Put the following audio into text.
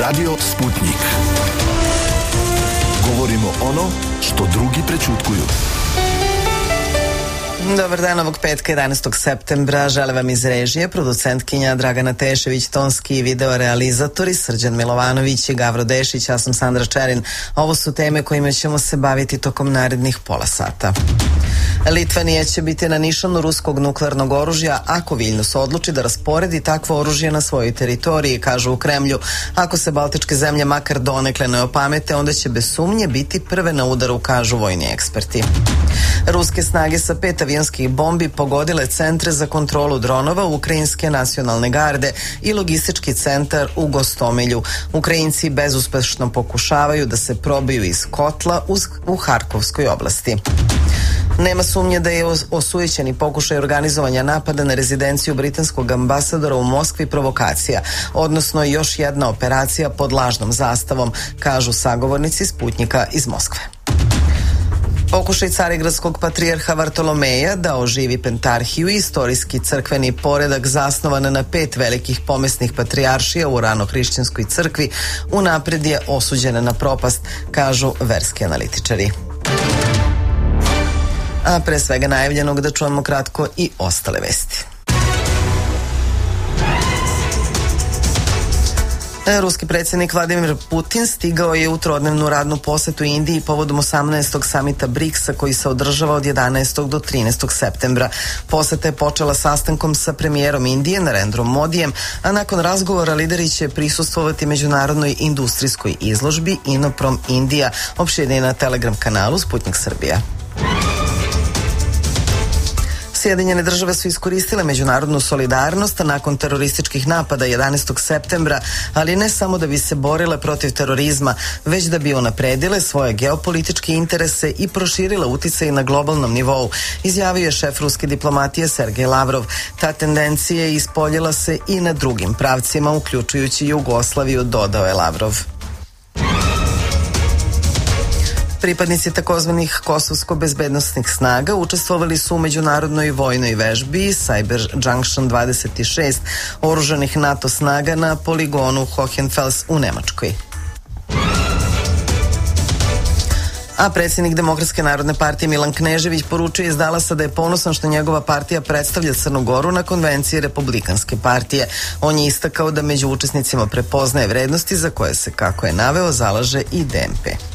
Radio Sputnik. Govorimo ono što drugi prećutkuju. Dobar dan, ovog petka 11. septembra. Žele vam iz režije producentkinja Dragana Tešević, tonski i video realizatori Srđan Milovanović i Gavro Dešić. Ja sam Sandra Čerin. Ovo su teme kojima ćemo se baviti tokom narednih pola sata. Litvanija će biti na nišanu ruskog nuklearnog oružja ako Viljnus odluči da rasporedi takvo oružje na svojoj teritoriji, kažu u Kremlju. Ako se baltičke zemlje makar donekle ne opamete, onda će bez sumnje biti prve na udaru, kažu vojni eksperti. Ruske snage sa 5 avionskih bombi pogodile centre za kontrolu dronova Ukrajinske nacionalne garde i logistički centar u Gostomelju. Ukrajinci bezuspešno pokušavaju da se probiju iz kotla u Harkovskoj oblasti. Nema sumnje da je osujećeni pokušaj organizovanja napada na rezidenciju britanskog ambasadora u Moskvi provokacija, odnosno još jedna operacija pod lažnom zastavom, kažu sagovornici Sputnika iz Moskve. Pokušaj carigradskog patrijarha Vartolomeja da oživi pentarhiju i istorijski crkveni poredak zasnovan na 5 velikih pomesnih patrijaršija u ranohrišćanskoj crkvi unapred je osuđena na propast, kažu verski analitičari. A pre svega najavljenog da čujemo kratko i ostale vesti. Ruski predsjednik Vladimir Putin stigao je u trodnevnu radnu posetu Indiji povodom 18. samita BRICS-a koji se održava od 11. do 13. septembra. Poseta je počela sastankom sa premijerom Indije Narendrom Modijem, a nakon razgovora lideri će prisustvovati međunarodnoj industrijskoj izložbi Inoprom Indija, opširnije na Telegram kanalu Sputnik Srbija. Sjedinjene države su iskoristile međunarodnu solidarnost nakon terorističkih napada 11. septembra, ali ne samo da bi se borile protiv terorizma, već da bi unapredile svoje geopolitičke interese i proširile uticaj na globalnom nivou, izjavio je šef ruske diplomatije Sergej Lavrov. Ta tendencija ispoljila se i na drugim pravcima, uključujući Jugoslaviju, dodao je Lavrov. Pripadnici takozvanih kosovsko-bezbednostnih snaga učestvovali su u međunarodnoj vojnoj vežbi Cyber Junction 26 oružanih NATO snaga na poligonu Hohenfels u Nemačkoj. A predsjednik Demokratske narodne partije Milan Knežević poručio iz Dalasa da je ponosan što njegova partija predstavlja Crnu Goru na konvenciji Republikanske partije. On je istakao da među učesnicima prepoznaje vrednosti za koje se, kako je naveo, zalaže i DNP.